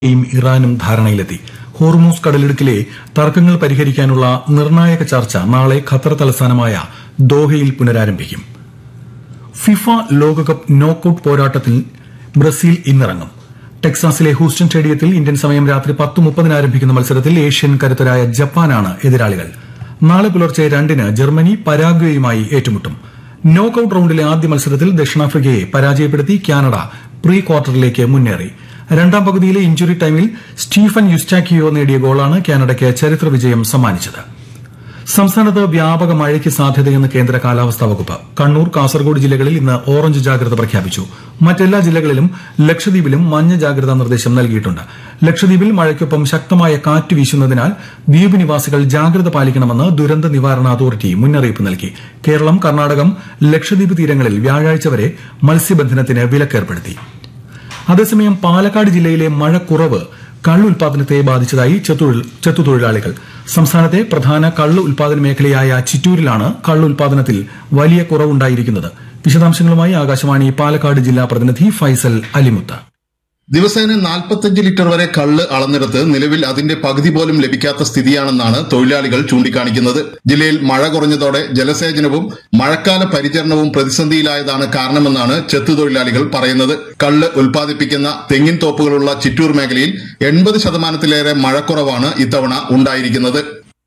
ഇറാനും ധാരണയിലെത്തി. ഹോർമൂസ് കടലിടുക്കിലെ തർക്കങ്ങൾ പരിഹരിക്കാനുള്ള നിർണായക ചർച്ച നാളെ ഖത്തർ തലസ്ഥാനമായ ദോഹയിൽ പുനരാരംഭിക്കും. ഫിഫ ലോകകപ്പ് നോക്കൌട്ട് പോരാട്ടത്തിൽ ബ്രസീൽ ഇന്നിറങ്ങും. ടെക്സാസിലെ ഹൂസ്റ്റൺ സ്റ്റേഡിയത്തിൽ ഇന്ത്യൻ സമയം രാത്രി 10:30 ആരംഭിക്കുന്ന മത്സരത്തിൽ ഏഷ്യൻ കരുത്തരായ ജപ്പാനാണ് എതിരാളികൾ. നാളെ പുലർച്ചെ 2-ന് ജർമ്മനി പരാഗ്വേയുമായി ഏറ്റുമുട്ടും. നോക്കൌട്ട് റൌണ്ടിലെ ആദ്യ മത്സരത്തിൽ ദക്ഷിണാഫ്രിക്കയെ പരാജയപ്പെടുത്തി കാനഡ പ്രീ ക്വാർട്ടറിലേക്ക് മുന്നേറി. രണ്ടാം പകുതിയിലെ ഇഞ്ചുറി ടൈമിൽ സ്റ്റീഫൻ യുസ്റ്റാക്കിയോ നേടിയ ഗോളാണ് കാനഡയ്ക്ക് ചരിത്ര വിജയം സമ്മാനിച്ചത്. സംസ്ഥാനത്ത് വ്യാപക മഴയ്ക്ക് സാധ്യതയെന്ന് കേന്ദ്ര കാലാവസ്ഥാ വകുപ്പ്. കണ്ണൂർ, കാസർഗോഡ് ജില്ലകളിൽ ഇന്ന് ഓറഞ്ച് ജാഗ്രത പ്രഖ്യാപിച്ചു. മറ്റെല്ലാ ജില്ലകളിലും ലക്ഷദ്വീപിലും മഞ്ഞ ജാഗ്രതാ നിർദ്ദേശം നൽകിയിട്ടുണ്ട്. ലക്ഷദ്വീപിൽ മഴയ്ക്കൊപ്പം ശക്തമായ കാറ്റ് വീശുന്നതിനാൽ ദ്വീപ് നിവാസികൾ ജാഗ്രത പാലിക്കണമെന്ന് ദുരന്ത നിവാരണ അതോറിറ്റി മുന്നറിയിപ്പ് നൽകി. കേരളം, കർണാടകം, ലക്ഷദ്വീപ് തീരങ്ങളിൽ വ്യാഴാഴ്ച വരെ മത്സ്യബന്ധനത്തിന് വിലക്കേർപ്പെടുത്തി. അതേസമയം പാലക്കാട് ജില്ലയിലെ മഴക്കുറവ് കള്ള് ഉൽപാദനത്തെ ബാധിച്ചതായി ചെത്തുതൊഴിലാളികൾ. സംസ്ഥാനത്തെ പ്രധാന കള്ള് ഉൽപാദന മേഖലയായ ചിറ്റൂരിലാണ് കള്ള് ഉൽപാദനത്തിൽ വലിയ കുറവുണ്ടായിരിക്കുന്നത്. വിശദാംശങ്ങളുമായി ആകാശവാണി പാലക്കാട് ജില്ലാ പ്രതിനിധി ഫൈസൽ അലിമുത്ത്. ദിവസേന 45 ലിറ്റർ വരെ കള്ള് അളന്നെടുത്ത് നിലവിൽ അതിന്റെ പകുതി പോലും ലഭിക്കാത്ത സ്ഥിതിയാണെന്നാണ് തൊഴിലാളികൾ ചൂണ്ടിക്കാണിക്കുന്നത്. ജില്ലയിൽ മഴ കുറഞ്ഞതോടെ ജലസേചനവും മഴക്കാല പരിചരണവും പ്രതിസന്ധിയിലായതാണ് കാരണമെന്നാണ് ചെത്തുതൊഴിലാളികൾ പറയുന്നത്. കള്ള് ഉൽപ്പാദിപ്പിക്കുന്ന തെങ്ങിൻ തോപ്പുകളുള്ള ചിറ്റൂർ മേഖലയിൽ 80% മഴക്കുറവാണ് ഇത്തവണ ഉണ്ടായിരിക്കുന്നത്.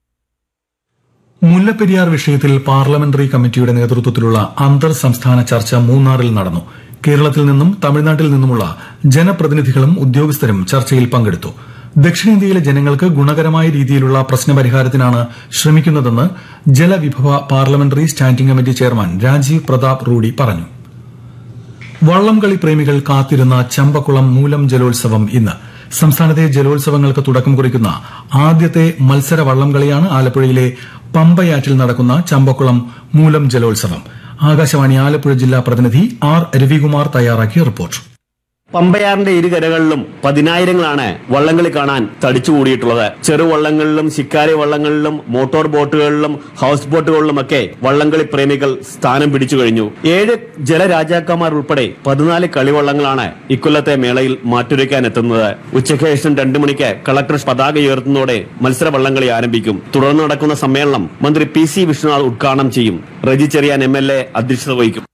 മുല്ലപ്പെരിയാർ വിഷയത്തിൽ പാർലമെന്ററി കമ്മിറ്റിയുടെ നേതൃത്വത്തിലുള്ള അന്തർ സംസ്ഥാന ചർച്ച മൂന്നാറിൽ നടന്നു. കേരളത്തിൽ നിന്നും തമിഴ്നാട്ടിൽ നിന്നുമുള്ള ജനപ്രതിനിധികളും ഉദ്യോഗസ്ഥരും ചർച്ചയിൽ പങ്കെടുത്തു. ദക്ഷിണേന്ത്യയിലെ ജനങ്ങൾക്ക് ഗുണകരമായ രീതിയിലുള്ള പ്രശ്നപരിഹാരത്തിനാണ് ശ്രമിക്കുന്നതെന്ന് ജലവിഭവ parliamentary standing committee chairman Rajeev Pratap Rudy പറഞ്ഞു. വള്ളംകളി പ്രേമികൾ കാത്തിരുന്ന ചമ്പക്കുളം മൂലം ജലോത്സവം ഇന്ന്. സംസ്ഥാനത്തെ ജലോത്സവങ്ങൾക്ക് തുടക്കം കുറിക്കുന്ന ആദ്യത്തെ മത്സര വള്ളംകളിയാണ് ആലപ്പുഴയിലെ പമ്പയാറ്റിൽ നടക്കുന്ന ചമ്പക്കുളം മൂലം ജലോത്സവം. ആകാശവാണി ആലപ്പുഴ ജില്ലാ പ്രതിനിധി ആർ രവികുമാർ തയ്യാറാക്കിയ റിപ്പോർട്ട്. പമ്പയാറിന്റെ ഇരുകരകളിലും പതിനായിരങ്ങളാണ് വള്ളംകളി കാണാൻ തടിച്ചുകൂടിയിട്ടുള്ളത്. ചെറുവള്ളങ്ങളിലും ശിക്കാരി വള്ളങ്ങളിലും മോട്ടോർ ബോട്ടുകളിലും ഹൌസ് ബോട്ടുകളിലുമൊക്കെ വള്ളംകളി പ്രേമികൾ സ്ഥാനം പിടിച്ചു കഴിഞ്ഞു. 7 ജലരാജാക്കന്മാർ ഉൾപ്പെടെ 14 കളിവള്ളങ്ങളാണ് ഇക്കൊല്ലത്തെ മേളയിൽ മാറ്റുരയ്ക്കാൻ എത്തുന്നത്. ഉച്ചയ്ക്ക് ശേഷം 2 മണിക്ക് കളക്ടർ പതാക ഉയർത്തുന്നതോടെ മത്സര വള്ളംകളി ആരംഭിക്കും. തുടർന്ന് നടക്കുന്ന സമ്മേളനം മന്ത്രി PC വിഷ്ണുനാഥ് ഉദ്ഘാടനം ചെയ്യും. റജി ചെറിയാൻ MLA അധ്യക്ഷത വഹിക്കും.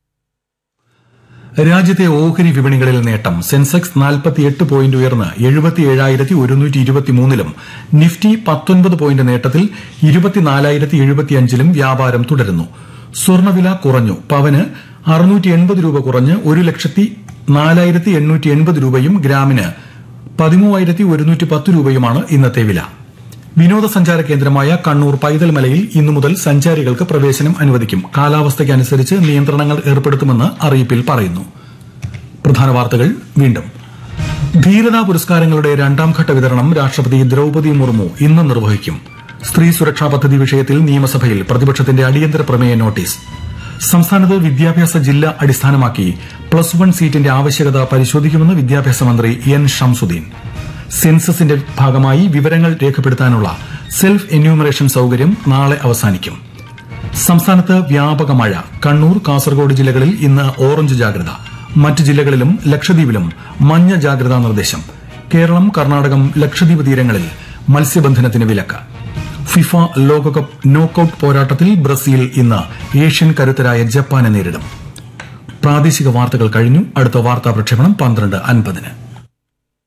രാജ്യത്തെ ഓഹരി വിപണികളിൽ നേട്ടം. സെൻസെക്സ് 48 പോയിന്റ് ഉയർന്ന് 77,123-ലും നിഫ്റ്റി 19 പോയിന്റ് നേട്ടത്തിൽ 24,075-ലും വ്യാപാരം തുടരുന്നു. സ്വർണ്ണവില കുറഞ്ഞു. പവന് 680 രൂപ കുറഞ്ഞ് 1,04,880 രൂപയും ഗ്രാമിന് 13,110 രൂപയുമാണ് ഇന്നത്തെ വില. വിനോദസഞ്ചാര കേന്ദ്രമായ കണ്ണൂർ പൈതൽ മലയിൽ ഇന്നു മുതൽ സഞ്ചാരികൾക്ക് പ്രവേശനം അനുവദിക്കും. കാലാവസ്ഥയ്ക്കനുസരിച്ച് നിയന്ത്രണങ്ങൾ ഏർപ്പെടുത്തുമെന്ന് അറിയിപ്പിൽ പറയുന്നു. പ്രധാന വാർത്തകൾ വീണ്ടും. ധീരതാ പുരസ്കാരങ്ങളുടെ 2ാം ഘട്ട വിതരണം രാഷ്ട്രപതി ദ്രൌപദി മുർമു ഇന്ന് നിർവഹിക്കും. സ്ത്രീ സുരക്ഷാ പദ്ധതി വിഷയത്തിൽ നിയമസഭയിൽ പ്രതിപക്ഷത്തിന്റെ അടിയന്തര പ്രമേയ നോട്ടീസ്. സംസ്ഥാനത്ത് വിദ്യാഭ്യാസ ജില്ല അടിസ്ഥാനമാക്കി +1 സീറ്റിന്റെ ആവശ്യകത പരിശോധിക്കുമെന്ന് വിദ്യാഭ്യാസ മന്ത്രി N ഷംസുദ്ദീൻ. സെൻസസിന്റെ ഭാഗമായി വിവരങ്ങൾ രേഖപ്പെടുത്താനുള്ള സെൽഫ് എന്യൂമറേഷൻ സൌകര്യം നാളെ അവസാനിക്കും. സംസ്ഥാനത്ത് വ്യാപക മഴ. കണ്ണൂർ, കാസർഗോഡ് ജില്ലകളിൽ ഇന്ന് ഓറഞ്ച് ജാഗ്രത. മറ്റ് ജില്ലകളിലും ലക്ഷദ്വീപിലും മഞ്ഞ ജാഗ്രതാ നിർദ്ദേശം. കേരളം, കർണാടകം, ലക്ഷദ്വീപ് തീരങ്ങളിൽ മത്സ്യബന്ധനത്തിന് വിലക്ക്. ഫിഫ ലോകകപ്പ് നോക്കൌട്ട് പോരാട്ടത്തിൽ ബ്രസീൽ ഇന്ന് ഏഷ്യൻ കരുത്തരായ ജപ്പാനെ നേരിടും. പ്രാദേശിക വാർത്തകൾ കഴിഞ്ഞു. അടുത്ത വാർത്താ പ്രക്ഷേപണം 12:50-ന്.